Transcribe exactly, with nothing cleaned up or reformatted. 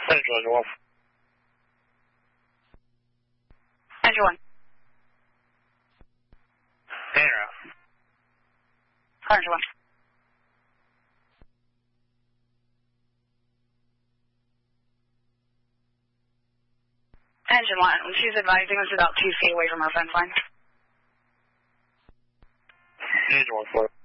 Engine one, one. Engine one. Air. Engine one. Engine one. She's advising us about two feet away from our fence line. Engine one, four.